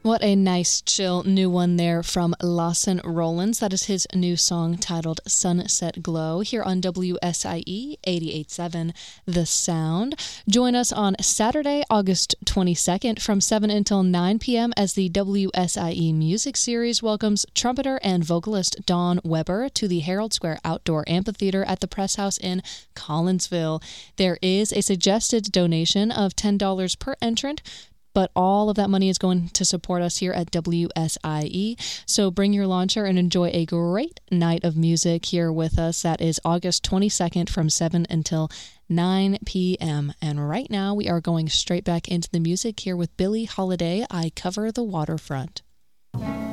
What a nice, chill new one there from Lawson Rollins. That is his new song titled Sunset Glow here on WSIE 88.7 The Sound. Join us on Saturday, August 22nd from 7 until 9 p.m. as the WSIE Music Series welcomes trumpeter and vocalist Dawn Weber to the Herald Square Outdoor Amphitheater at the Press House in Collinsville. There is a suggested donation of $10 per entrant, but all of that money is going to support us here at WSIE. So bring your launcher and enjoy a great night of music here with us. That is August 22nd from 7 until 9 p.m. And right now we are going straight back into the music here with Billie Holiday, I Cover the Waterfront.